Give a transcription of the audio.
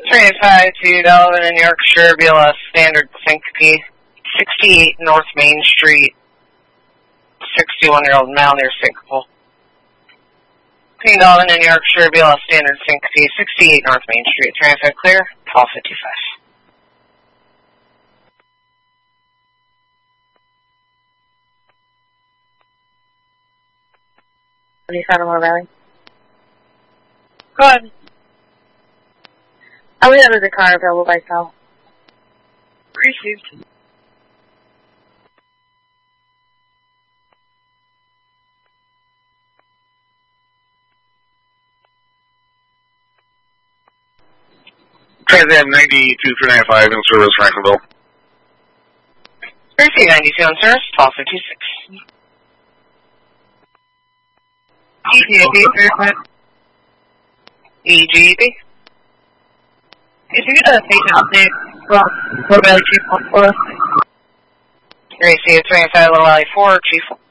25 to Delavan in Yorkshire, BLS Standard Syncope, 68 North Main Street, 61-year-old male near Syncopal. Delavan in Yorkshire, BLS Standard Syncope, 68 North Main Street, transfer clear, call 55. Have you found a more valley? Go ahead. I believe there was a car available by cell. Received. Trans Am 92-395 in service, Franklinville. Receive 92 in service, 1256. EGB, EGB. If you get a patient update from Little Valley Chief 4. Receive 25 Little Valley 4, Chief